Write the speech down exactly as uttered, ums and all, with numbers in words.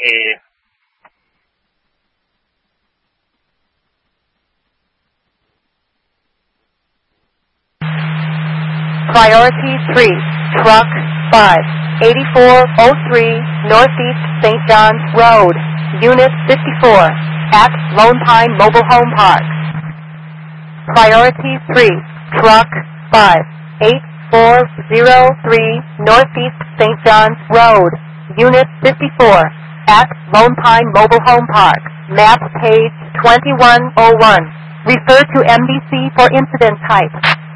Priority three, Truck five, eighty-four oh three Northeast Saint John's Road, Unit fifty-four, at Lone Pine Mobile Home Park. Priority three, Truck five, eight four oh three Northeast Saint John's Road, Unit fifty-four, at Lone Pine Mobile Home Park, map page twenty-one oh one. Refer to M D C for incident type.